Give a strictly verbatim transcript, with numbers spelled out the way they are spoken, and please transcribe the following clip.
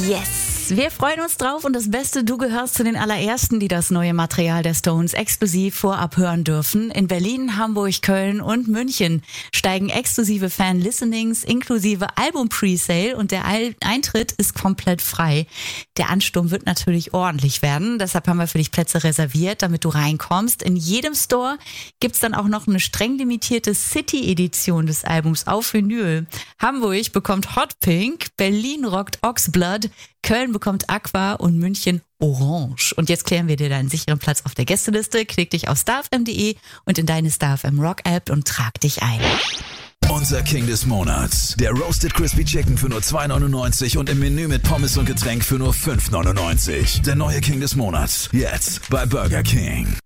Yes, wir freuen uns drauf und das Beste, du gehörst zu den allerersten, die das neue Material der Stones exklusiv vorab hören dürfen. In Berlin, Hamburg, Köln und München steigen exklusive Fan-Listenings inklusive Album-Presale und der Eintritt ist komplett frei. Der Ansturm wird natürlich ordentlich werden, deshalb haben wir für dich Plätze reserviert, damit du reinkommst. In jedem Store gibt's dann auch noch eine streng limitierte City-Edition des Albums auf Vinyl. Hamburg bekommt Hot Pink, Berlin rockt Oxblood, Köln bekommt Aqua und München Orange. Und jetzt klären wir dir deinen sicheren Platz auf der Gästeliste. Klick dich auf star f m punkt d e und in deine Star F M Rock App und trag dich ein. Unser King des Monats. Der Roasted Crispy Chicken für nur zwei neunundneunzig und im Menü mit Pommes und Getränk für nur fünf neunundneunzig. Der neue King des Monats. Jetzt bei Burger King.